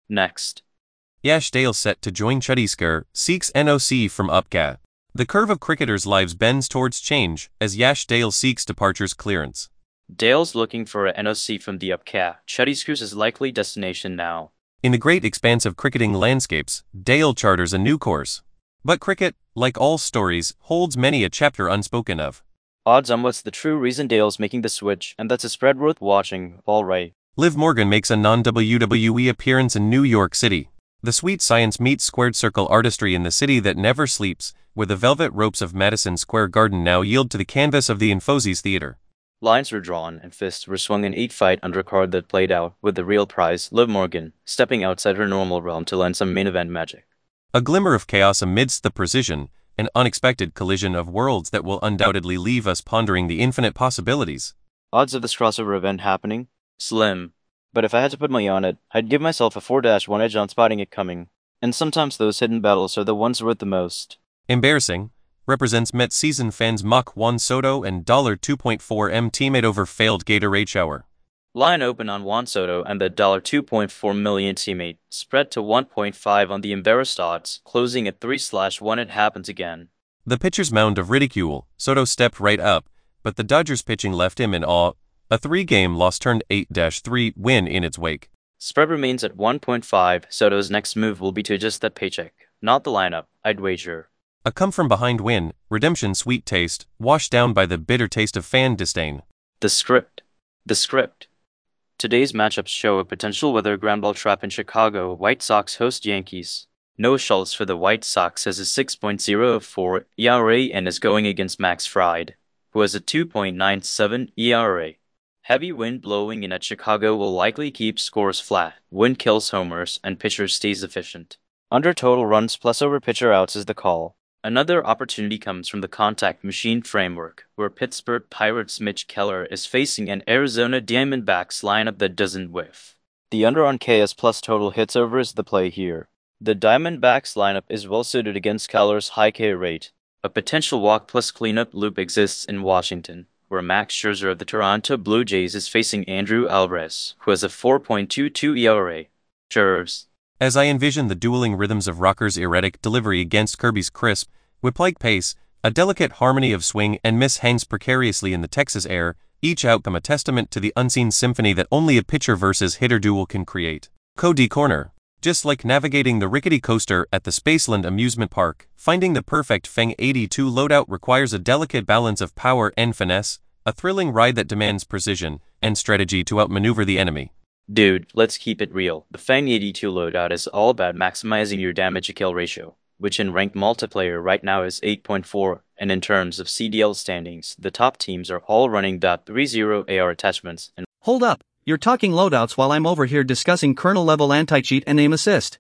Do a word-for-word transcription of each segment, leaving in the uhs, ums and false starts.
Next. Yash Dale set to join Chhattisgarh, seeks N O C from U P C A. The curve of cricketers' lives bends towards change as Yash Dale seeks departure's clearance. Dale's looking for a N O C from the U P C A. Chhattisgarh's his likely destination now. In the great expanse of cricketing landscapes, Dale charters a new course. But cricket, like all stories, holds many a chapter unspoken of. Odds on what's the true reason Dale's making the switch, and that's a spread worth watching, alright. Liv Morgan makes a non-W W E appearance in New York City. The sweet science meets squared circle artistry in the city that never sleeps, where the velvet ropes of Madison Square Garden now yield to the canvas of the Infosys Theater. Lines were drawn and fists were swung in eight fight undercard that played out, with the real prize, Liv Morgan, stepping outside her normal realm to lend some main event magic. A glimmer of chaos amidst the precision, an unexpected collision of worlds that will undoubtedly leave us pondering the infinite possibilities. Odds of this crossover event happening? Slim. But if I had to put money on it, I'd give myself a four to one edge on spotting it coming. And sometimes those hidden battles are the ones worth the most. Embarrassing. Represents Met season fans Mach Juan Soto and two point four million teammate over failed Gatorade shower. Line open on Juan Soto and the two point four million teammate, spread to one point five on the embarrassed odds, closing at three slash one. It happens again. The pitcher's mound of ridicule, Soto stepped right up, but the Dodgers pitching left him in awe. A three-game loss turned eight to three win in its wake. Spread remains at one point five. Soto's next move will be to adjust that paycheck, not the lineup, I'd wager. A come-from-behind win, redemption sweet taste, washed down by the bitter taste of fan disdain. The script. The script. Today's matchups show a potential weather ground ball trap in Chicago. White Sox host Yankees. Noah Schultz for the White Sox has a six point oh four E R A and is going against Max Fried, who has a two point nine seven E R A. Heavy wind blowing in at Chicago will likely keep scores flat. Wind kills homers and pitcher stays efficient. Under total runs plus over pitcher outs is the call. Another opportunity comes from the contact machine framework, where Pittsburgh Pirates' Mitch Keller is facing an Arizona Diamondbacks lineup that doesn't whiff. The under on K S plus total hits over is the play here. The Diamondbacks lineup is well suited against Keller's high K rate. A potential walk plus cleanup loop exists in Washington, where Max Scherzer of the Toronto Blue Jays is facing Andrew Alvarez, who has a four point two two E R A. Scherz. As I envision the dueling rhythms of Rocker's erratic delivery against Kirby's crisp, whip-like pace, a delicate harmony of swing and miss hangs precariously in the Texas air, each outcome a testament to the unseen symphony that only a pitcher versus hitter duel can create. Cody Corner. Just like navigating the rickety coaster at the Spaceland amusement park, finding the perfect Feng eighty-two loadout requires a delicate balance of power and finesse, a thrilling ride that demands precision and strategy to outmaneuver the enemy. Dude, let's keep it real. The Feng eighty-two loadout is all about maximizing your damage to kill ratio, which in ranked multiplayer right now is eight point four, and in terms of C D L standings, the top teams are all running .thirty A R attachments. And hold up, you're talking loadouts while I'm over here discussing kernel-level anti-cheat and aim assist.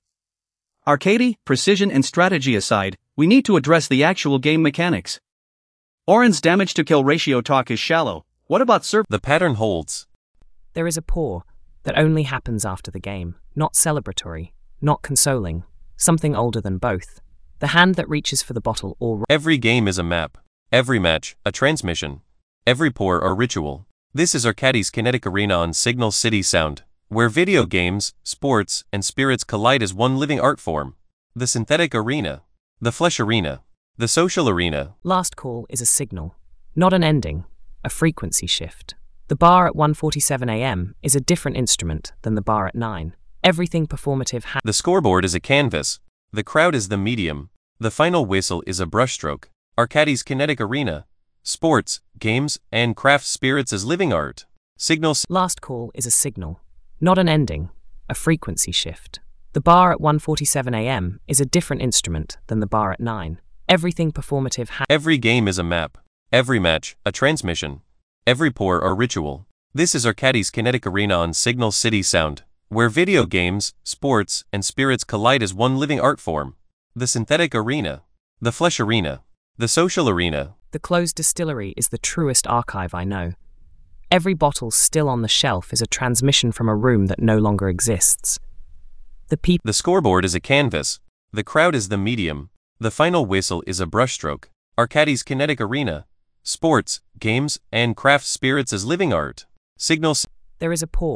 Arcady, precision and strategy aside, we need to address the actual game mechanics. Oren's damage to kill ratio talk is shallow. What about serve? The pattern holds. There is a pour that only happens after the game, not celebratory, not consoling, something older than both. The hand that reaches for the bottle or... Every game is a map. Every match, a transmission. Every pour or ritual. This is Arcadie's Kinetic Arena on Signal City Sound, where video games, sports, and spirits collide as one living art form. The synthetic arena. The flesh arena. The social arena. Last call is a signal, not an ending, a frequency shift. The bar at one forty-seven a m is a different instrument than the bar at nine. Everything performative ha- The scoreboard is a canvas. The crowd is the medium. The final whistle is a brushstroke. Arcadie's Kinetic Arena. Sports, games, and craft spirits as living art. Signals. Last call is a signal, not an ending, a frequency shift. The bar at one forty-seven a m is a different instrument than the bar at nine. Everything performative ha- Every game is a map. Every match, a transmission. Every pour or ritual. This is Arcadie's Kinetic Arena on Signal City Sound, where video games, sports, and spirits collide as one living art form. The synthetic arena. The flesh arena. The social arena. The closed distillery is the truest archive I know. Every bottle still on the shelf is a transmission from a room that no longer exists. The peop- The scoreboard is a canvas. The crowd is the medium. The final whistle is a brushstroke. Arcadie's Kinetic Arena. Sports, games, and craft spirits as living art. Signals. There is a pour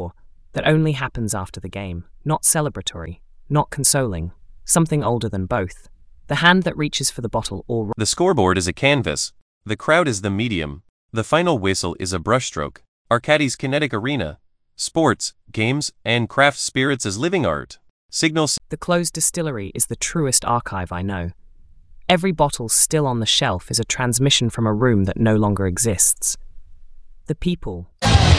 that only happens after the game, not celebratory, not consoling, something older than both. The hand that reaches for the bottle or... The scoreboard is a canvas. The crowd is the medium. The final whistle is a brushstroke. Arcadis Kinetic Arena. Sports, games, and craft spirits as living art. Signal... The closed distillery is the truest archive I know. Every bottle still on the shelf is a transmission from a room that no longer exists. The people...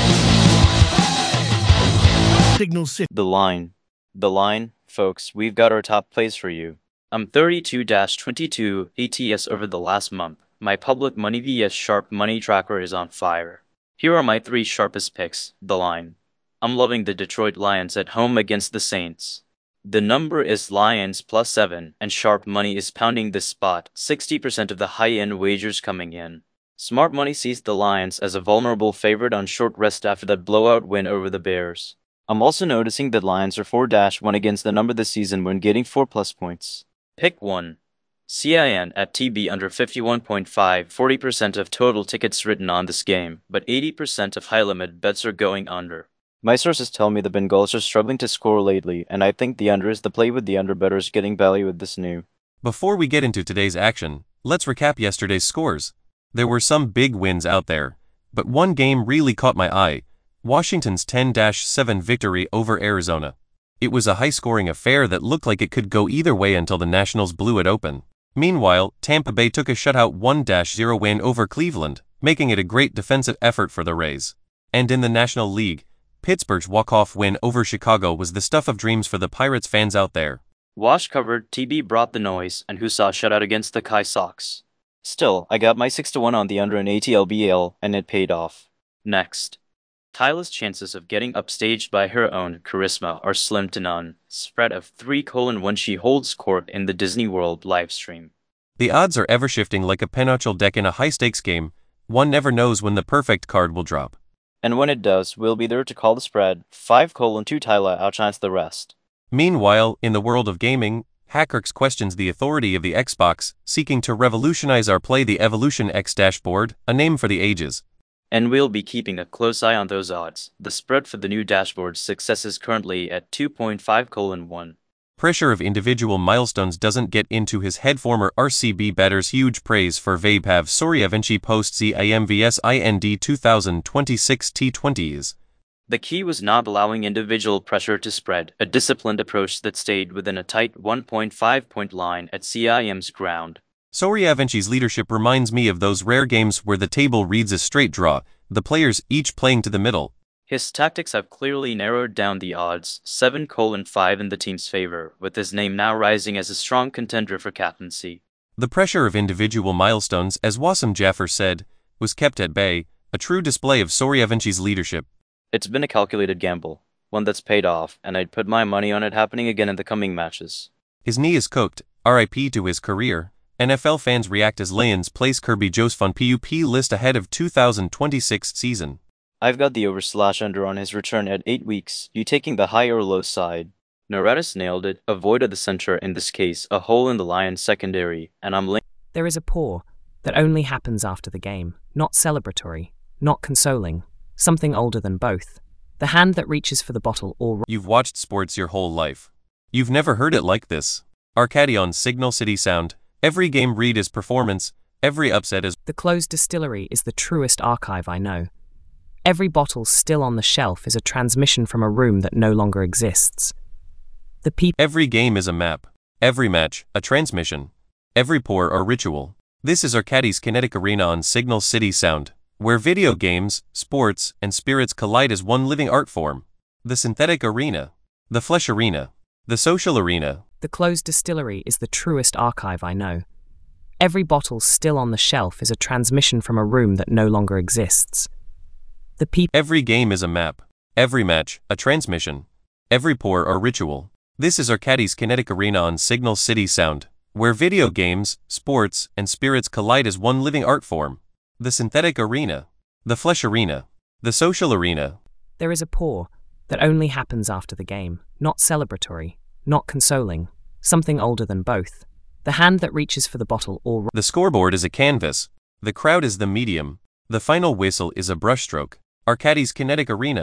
Signal City. The line. The line, folks, we've got our top plays for you. I'm thirty-two twenty-two A T S over the last month. My public money vs sharp money tracker is on fire. Here are my three sharpest picks. The line. I'm loving the Detroit Lions at home against the Saints. The number is Lions plus seven, and sharp money is pounding this spot, sixty percent of the high-end wagers coming in. Smart money sees the Lions as a vulnerable favorite on short rest after that blowout win over the Bears. I'm also noticing that Lions are four one against the number this season when getting four plus points. Pick one. C I N at T B under fifty-one point five, forty percent of total tickets written on this game, but eighty percent of high-limit bets are going under. My sources tell me the Bengals are struggling to score lately, and I think the under is the play with the under bettors getting value with this new. Before we get into today's action, let's recap yesterday's scores. There were some big wins out there, but one game really caught my eye. Washington's ten seven victory over Arizona. It was a high-scoring affair that looked like it could go either way until the Nationals blew it open. Meanwhile, Tampa Bay took a shutout one zero win over Cleveland, making it a great defensive effort for the Rays. And in the National League, Pittsburgh's walk-off win over Chicago was the stuff of dreams for the Pirates fans out there. Wash covered, T B brought the noise, and who saw a shutout against the Kai Sox. Still, I got my six to one on the under in A T L B L, and it paid off. Next. Tyla's chances of getting upstaged by her own charisma are slim to none. Spread of three colon when she holds court in the Disney World livestream. The odds are ever shifting like a pinochle deck in a high-stakes game. One never knows when the perfect card will drop. And when it does, we'll be there to call the spread. five colon two Tyla outshines the rest. Meanwhile, in the world of gaming, Hackerx questions the authority of the Xbox, seeking to revolutionize our play the Evolution X dashboard, a name for the ages. And we'll be keeping a close eye on those odds. The spread for the new dashboard's success is currently at two point five colon one. Pressure of individual milestones doesn't get into his head. Former R C B batters huge praise for Vaibhav Suryavanshi post C I M vs I N D twenty twenty-six T twenties. The key was not allowing individual pressure to spread, a disciplined approach that stayed within a tight one point five point line at C I M's ground. Suryavanshi's leadership reminds me of those rare games where the table reads a straight draw, the players each playing to the middle. His tactics have clearly narrowed down the odds, seven colon five in the team's favor, with his name now rising as a strong contender for captaincy. The pressure of individual milestones, as Wasim Jaffer said, was kept at bay, a true display of Suryavanshi's leadership. It's been a calculated gamble, one that's paid off, and I'd put my money on it happening again in the coming matches. His knee is cooked, R I P to his career. N F L fans react as Lions place Kirby Joseph P U P list ahead of two thousand twenty-six season. I've got the over slash under on his return at eight weeks, you taking the high or low side. Noratis nailed it, avoided the center in this case, a hole in the Lions secondary, and I'm linked. There is a pour that only happens after the game, not celebratory, not consoling, something older than both. The hand that reaches for the bottle or... You've watched sports your whole life. You've never heard it like this. Arcadion Signal City Sound. Every game read is performance, every upset is... The closed distillery is the truest archive I know. Every bottle still on the shelf is a transmission from a room that no longer exists. The peop... Every game is a map. Every match, a transmission. Every pour, a ritual. This is Arcadis Kinetic Arena on Signal City Sound, where video games, sports, and spirits collide as one living art form. The synthetic arena. The flesh arena. The social arena. The closed distillery is the truest archive I know. Every bottle still on the shelf is a transmission from a room that no longer exists. The peop- Every game is a map. Every match, a transmission. Every pour, a ritual. This is Arcadis Kinetic Arena on Signal City Sound, where video games, sports, and spirits collide as one living art form. The synthetic arena. The flesh arena. The social arena. There is a pour that only happens after the game, not celebratory, not consoling, something older than both. The hand that reaches for the bottle or... The scoreboard is a canvas. The crowd is the medium. The final whistle is a brushstroke. Arcadis Kinetic Arena.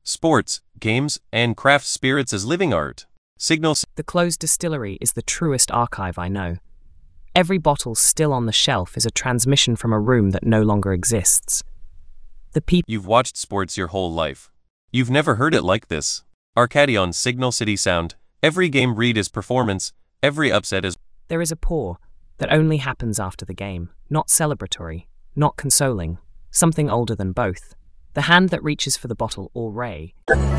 sports, games, and craft spirits as living art. Signal The closed distillery is the truest archive I know. Every bottle still on the shelf is a transmission from a room that no longer exists. The people You've watched sports your whole life. You've never heard it like this. Arcady on Signal City Sound. Every game read is performance, every upset is... There is a pour that only happens after the game, not celebratory, not consoling, something older than both. The hand that reaches for the bottle or ray.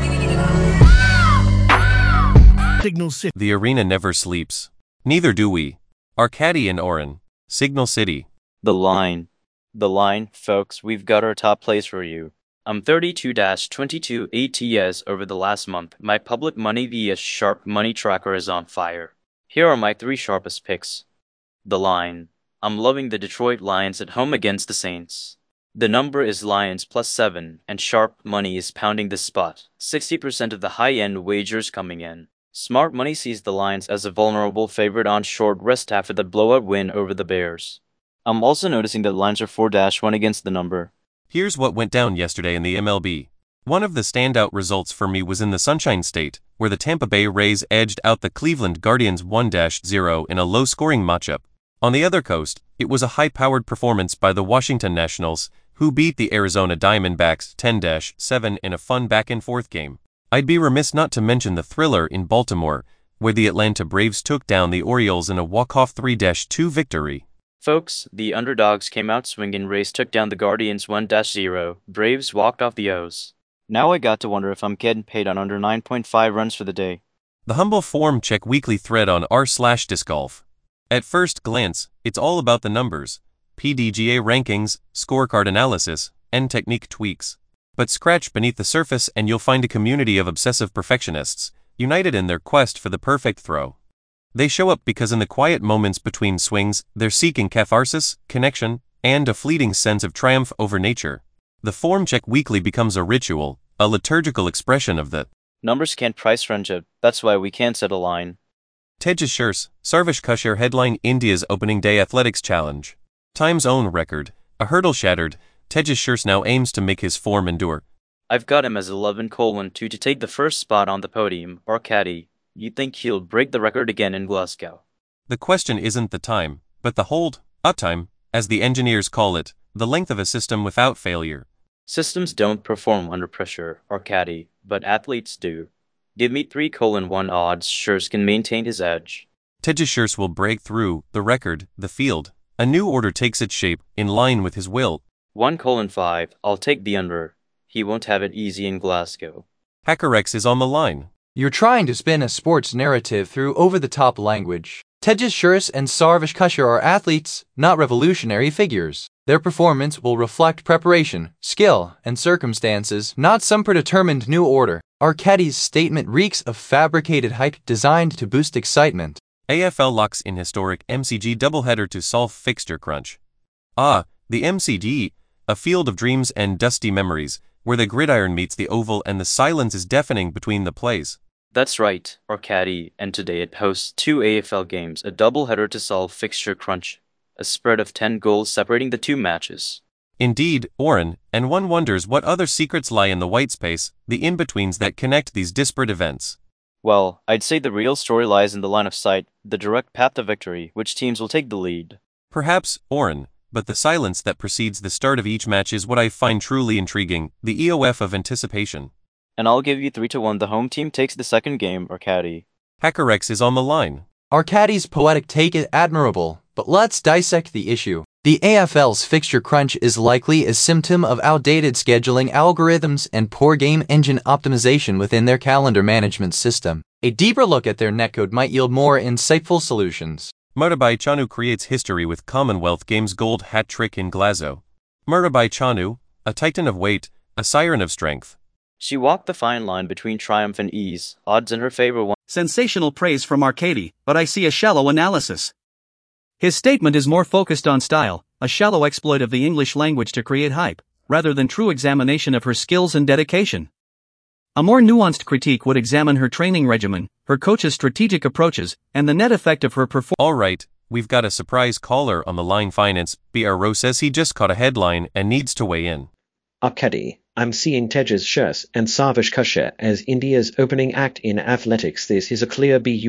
Signal City. The arena never sleeps. Neither do we. Arcady and Oren. Signal City. The line. The line, folks, we've got our top plays for you. I'm thirty-two twenty-two A T S over the last month. My public money via Sharp Money Tracker is on fire. Here are my three sharpest picks. The line. I'm loving the Detroit Lions at home against the Saints. The number is Lions plus seven, and Sharp Money is pounding this spot. sixty percent of the high-end wagers coming in. Smart Money sees the Lions as a vulnerable favorite on short rest after the blowout win over the Bears. I'm also noticing that lines are four one against the number. Here's what went down yesterday in the M L B. One of the standout results for me was in the Sunshine State, where the Tampa Bay Rays edged out the Cleveland Guardians one to zero in a low-scoring matchup. On the other coast, it was a high-powered performance by the Washington Nationals, who beat the Arizona Diamondbacks ten to seven in a fun back-and-forth game. I'd be remiss not to mention the thriller in Baltimore, where the Atlanta Braves took down the Orioles in a walk-off three to two victory. Folks, the underdogs came out swinging. Rays took down the Guardians one to zero. Braves walked off the O's. Now I got to wonder if I'm getting paid on under nine point five runs for the day. The humble form check weekly thread on r slash disc golf. At first glance, it's all about the numbers, P D G A rankings, scorecard analysis, and technique tweaks. But scratch beneath the surface and you'll find a community of obsessive perfectionists, united in their quest for the perfect throw. They show up because in the quiet moments between swings, they're seeking catharsis, connection, and a fleeting sense of triumph over nature. The Form Check Weekly becomes a ritual, a liturgical expression of the numbers can't price friendship, that's why we can't set a line. Tejas Shurs, Sarvesh Kushar headline India's opening day athletics challenge. Time's own record, a hurdle shattered, Tejas Shurs now aims to make his form endure. I've got him as eleven colon two to take the first spot on the podium. Arcady, you think he'll break the record again in Glasgow? The question isn't the time, but the hold, uptime, as the engineers call it, the length of a system without failure. Systems don't perform under pressure, Arcady, but athletes do. Give me three colon one odds, Shurs can maintain his edge. Tejas Shurs will break through the record, the field. A new order takes its shape, in line with his will. one colon five, I'll take the under. He won't have it easy in Glasgow. HackerX is on the line. You're trying to spin a sports narrative through over-the-top language. Tejas Shurs and Sarvesh Kushar are athletes, not revolutionary figures. Their performance will reflect preparation, skill, and circumstances, not some predetermined new order. Arcady's statement reeks of fabricated hype designed to boost excitement. A F L locks in historic M C G doubleheader to solve fixture crunch. Ah, the M C G, a field of dreams and dusty memories, where the gridiron meets the oval and the silence is deafening between the plays. That's right, Arcady, and today it hosts two A F L games, a doubleheader to solve fixture crunch, a spread of ten goals separating the two matches. Indeed, Oren, and one wonders what other secrets lie in the white space, the in-betweens that connect these disparate events. Well, I'd say the real story lies in the line of sight, the direct path to victory, which teams will take the lead. Perhaps, Oren, but the silence that precedes the start of each match is what I find truly intriguing, the E O F of anticipation. And I'll give you three to one the home team takes the second game, Arcady. HackerX is on the line. Arcady's poetic take is admirable, but let's dissect the issue. The A F L's fixture crunch is likely a symptom of outdated scheduling algorithms and poor game engine optimization within their calendar management system. A deeper look at their netcode might yield more insightful solutions. Mirabai Chanu creates history with Commonwealth Games gold hat trick in Glasgow. Mirabai Chanu, a titan of weight, a siren of strength. She walked the fine line between triumph and ease, odds in her favor. One. Sensational praise from Arcady, but I see a shallow analysis. His statement is more focused on style, a shallow exploit of the English language to create hype, rather than true examination of her skills and dedication. A more nuanced critique would examine her training regimen, her coach's strategic approaches, and the net effect of her performance. All right, we've got a surprise caller on the line. Finance B R O says he just caught a headline and needs to weigh in. Arcady, I'm seeing Tejas Sheth and Sarvesh Kashyap as India's opening act in athletics. This is a clear B